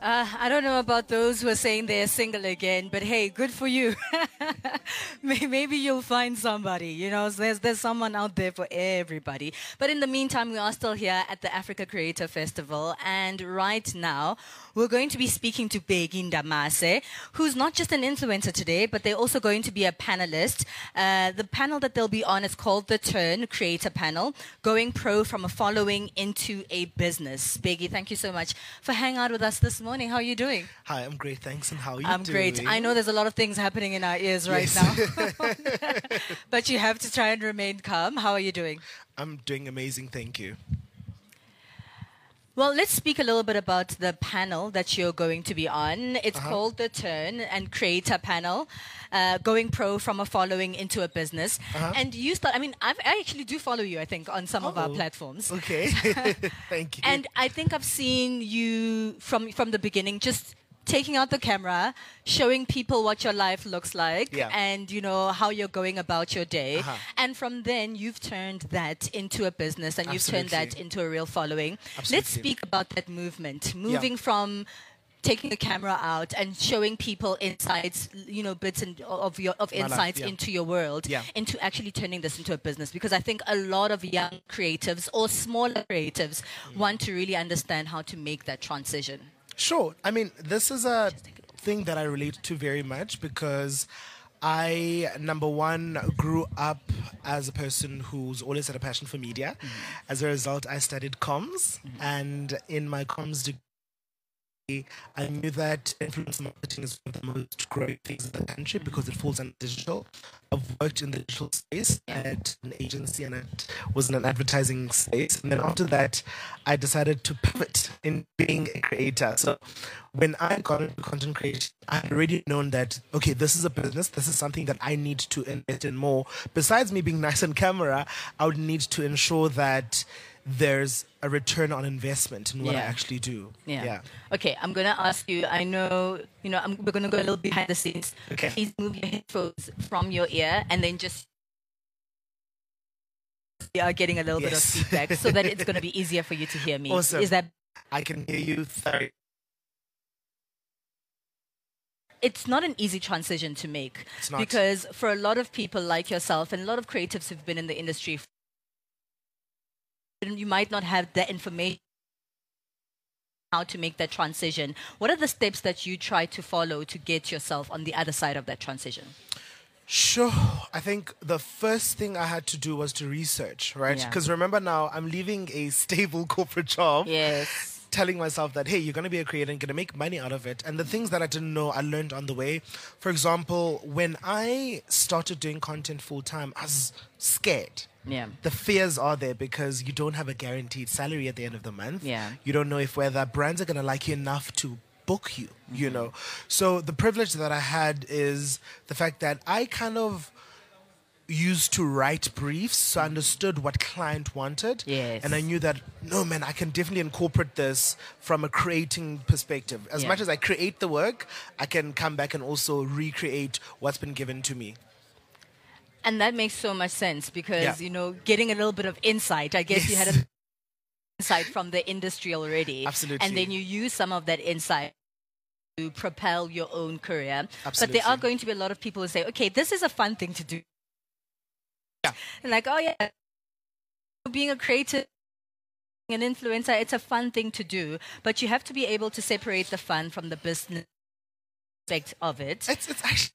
I don't know about those who are saying they're single again, but hey, good for you. Maybe you'll find somebody. There's someone out there for everybody. But in the meantime, we are still here at the Africa Creator Festival, and right now we're going to be speaking to Bheki Ndamase, who's not just an influencer today, but they're also going to be a panelist. The panel that they'll be on is called the Turn Creator Panel, going pro from a following into a business. Bheki, thank you so much for hanging out with us this morning. How are you doing? Hi, I'm great, thanks. And how are you I'm doing? great. I know there's a lot of things happening in our ears right now. But you have to try and remain calm. How are you doing? I'm doing amazing, thank you. Well, let's speak a little bit about the panel that you're going to be on. It's called the Turn and Creator Panel, going pro from a following into a business. And you start, I actually do follow you, I think, on some of our platforms. Okay, thank you. And I think I've seen you from the beginning, just taking out the camera, showing people what your life looks like, and how you're going about your day. And from then, you've turned that into a business, and you've turned that into a real following. Let's speak about that movement, moving from taking the camera out and showing people insights, bits of insights into your world, into actually turning this into a business. Because I think a lot of young creatives or smaller creatives want to really understand how to make that transition. Sure. This is a thing that I relate to very much because I, number one, grew up as a person who's always had a passion for media. As a result, I studied comms, and in my comms degree, I knew that influencer marketing is one of the most growing things in the country because it falls under digital. I've worked in the digital space at an agency, and it was in an advertising space. And then after that, I decided to pivot in being a creator. So when I got into content creation, I had already known that, okay, this is a business. This is something that I need to invest in more. Besides me being nice on camera, I would need to ensure that there's a return on investment in what I actually do. Okay, I'm going to ask you, I know, we're going to go a little behind the scenes. Okay. Please move your headphones from your ear and then just getting a little bit of feedback so that it's going to be easier for you to hear me. Awesome. Is that... I can hear you. Sorry. It's not an easy transition to make. It's not. Because for a lot of people like yourself and a lot of creatives who've been in the industry, you might not have the information how to make that transition. What are the steps that you try to follow to get yourself on the other side of that transition? Sure. I think the first thing I had to do was to research, right? Because remember now, I'm leaving a stable corporate job. Yes. Telling myself that, hey, you're going to be a creator and going to make money out of it. And the things that I didn't know, I learned on the way. For example, when I started doing content full time, I was scared. Yeah. The fears are there because you don't have a guaranteed salary at the end of the month. Yeah. You don't know if whether brands are going to like you enough to book you, you know. So the privilege that I had is the fact that I kind of used to write briefs, so I understood what client wanted. Yes. And I knew that, no, man, I can definitely incorporate this from a creating perspective. As much as I create the work, I can come back and also recreate what's been given to me. And that makes so much sense because, getting a little bit of insight, I guess you had an insight from the industry already. Absolutely. And then you use some of that insight to propel your own career. Absolutely. But there are going to be a lot of people who say, okay, this is a fun thing to do. And like, oh yeah, being a creative, an influencer, it's a fun thing to do. But you have to be able to separate the fun from the business aspect of it. It's actually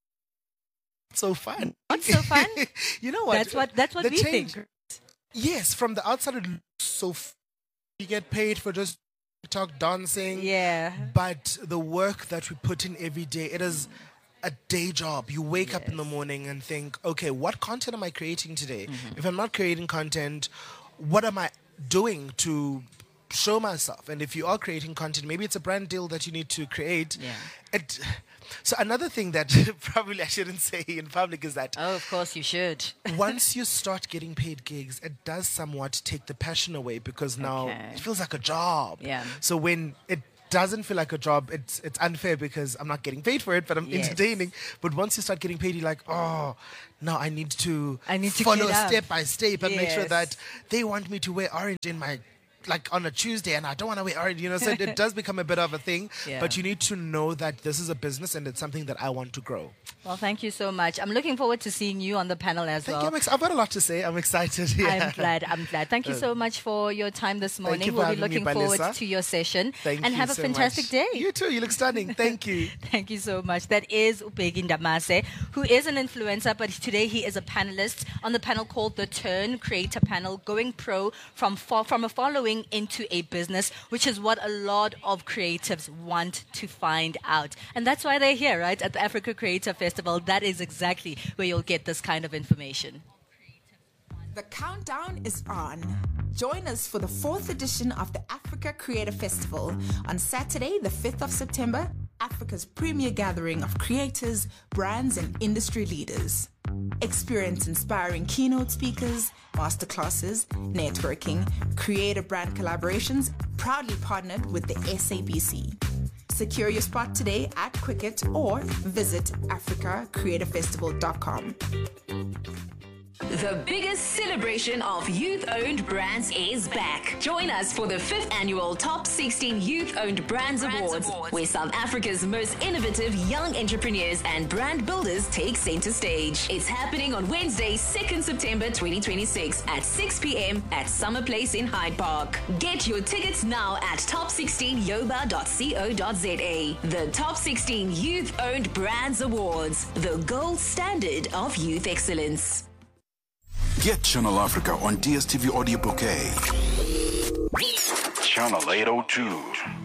so fun. Not so fun? You know what? That's what we think. Yes, from the outside it looks so fun. You get paid for just TikTok dancing. Yeah. But the work that we put in every day, it is a day job. You wake up in the morning and think, okay, what content am I creating today? If I'm not creating content, what am I doing to show myself? And if you are creating content, maybe it's a brand deal that you need to create. So another thing that probably I shouldn't say in public is that... Oh, of course you should. Once you start getting paid gigs, it does somewhat take the passion away because now it feels like a job. Yeah. So when it doesn't feel like a job, it's unfair because I'm not getting paid for it, but I'm entertaining. But once you start getting paid, you're like, oh, now I need to follow step by step and make sure that they want me to wear orange in my like on a Tuesday and I don't want to wear orange, so it does become a bit of a thing. Yeah. But you need to know that this is a business and it's something that I want to grow. Well, thank you so much. I'm looking forward to seeing you on the panel as well. Thank you. I've got a lot to say. I'm excited. Yeah. I'm glad. Thank you so much for your time this morning. Thank you we'll be looking forward to your session. Thank and you have a fantastic day. You too. You look stunning. Thank you. Thank you so much. That is Ubheki Ndamase, who is an influencer, but today he is a panelist on the panel called the Turn Creator Panel, going pro from a following into a business, which is what a lot of creatives want to find out. And that's why they're here, right? At the Africa Creator Festival. That is exactly where you'll get this kind of information. The countdown is on. Join us for the 4th edition of the Africa Creator Festival on Saturday, the 5th of September, Africa's premier gathering of creators, brands, and industry leaders. Experience inspiring keynote speakers, masterclasses, networking, creator brand collaborations, proudly partnered with the SABC. Secure your spot today at Quicket or visit africacreatorfestival.com. The biggest celebration of youth-owned brands is back. Join us for the 5th annual Top 16 Youth-Owned Brands Awards, where South Africa's most innovative young entrepreneurs and brand builders take center stage. It's happening on Wednesday, 2nd September 2026 at 6 p.m. at Summer Place in Hyde Park. Get your tickets now at top16yoba.co.za. The Top 16 Youth-Owned Brands Awards, the gold standard of youth excellence. Get Channel Africa on DSTV Audio Bouquet. Channel 802.